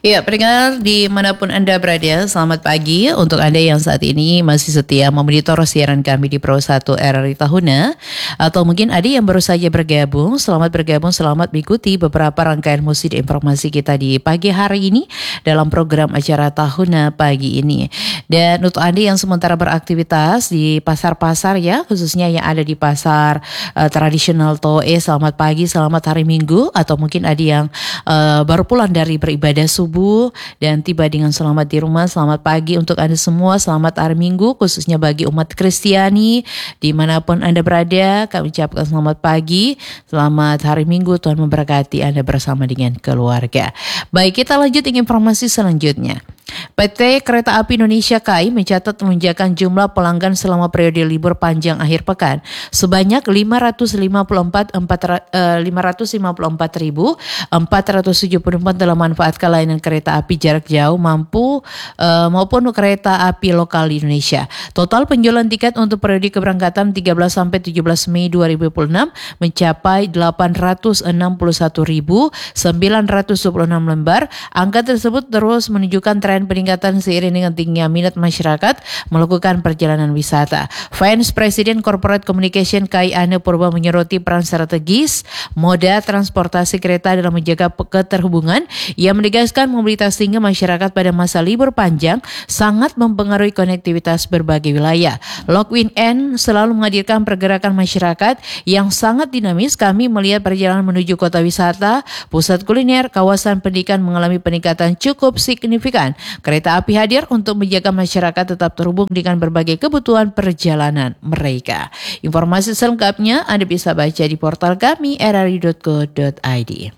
Ya, pendengar dimanapun Anda berada, selamat pagi untuk Anda yang saat ini masih setia memonitor siaran kami di Pro 1 RRI Tahuna, atau mungkin ada yang baru saja bergabung, selamat mengikuti beberapa rangkaian musik dan informasi kita di pagi hari ini dalam program acara Tahuna pagi ini. Dan untuk Anda yang sementara beraktivitas di pasar-pasar ya, khususnya yang ada di pasar tradisional Toe, selamat pagi, selamat hari Minggu, atau mungkin ada yang baru pulang dari beribadah subuh dan tiba dengan selamat di rumah. Selamat pagi untuk Anda semua, selamat hari Minggu khususnya bagi umat Kristiani dimanapun Anda berada. Kami ucapkan selamat pagi, selamat hari Minggu, Tuhan memberkati Anda bersama dengan keluarga. Baik, kita lanjut dengan informasi selanjutnya. PT Kereta Api Indonesia KAI mencatat lonjakan jumlah pelanggan selama periode libur panjang akhir pekan sebanyak 554.474 dalam manfaatkan layanan kereta api jarak jauh maupun kereta api lokal di Indonesia. Total penjualan tiket untuk periode keberangkatan 13 sampai 17 Mei 2026 mencapai 861.926 lembar. Angka tersebut terus menunjukkan tren peningkatan seiring dengan tingginya minat masyarakat melakukan perjalanan wisata. Vice President Corporate Communication KAI Ane Purba menyoroti peran strategis moda transportasi kereta dalam menjaga keterhubungan. Ia menegaskan mobilitas tinggi masyarakat pada masa libur panjang sangat mempengaruhi konektivitas berbagai wilayah. Lokwin N selalu menghadirkan pergerakan masyarakat yang sangat dinamis. Kami melihat perjalanan menuju kota wisata, pusat kuliner, kawasan pendidikan mengalami peningkatan cukup signifikan. Kereta api hadir untuk menjaga masyarakat tetap terhubung dengan berbagai kebutuhan perjalanan mereka. Informasi selengkapnya Anda bisa baca di portal kami rri.co.id.